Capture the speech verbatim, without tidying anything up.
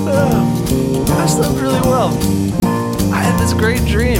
Oh, I slept really well. I had this great dream